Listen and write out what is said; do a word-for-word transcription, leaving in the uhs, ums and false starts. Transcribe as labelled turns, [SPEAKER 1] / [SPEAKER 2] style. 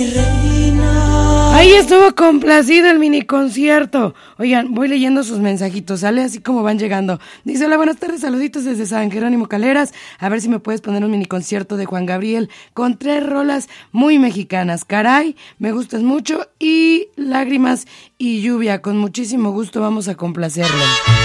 [SPEAKER 1] Ahí estuvo complacido el mini concierto. Oigan, voy leyendo sus mensajitos, ¿sale? Así como van llegando. Dice, hola, buenas tardes, saluditos desde San Jerónimo Caleras. A ver si me puedes poner un mini concierto de Juan Gabriel con tres rolas muy mexicanas. Caray, me gustas mucho y Lágrimas y Lluvia. Con muchísimo gusto vamos a complacerlo.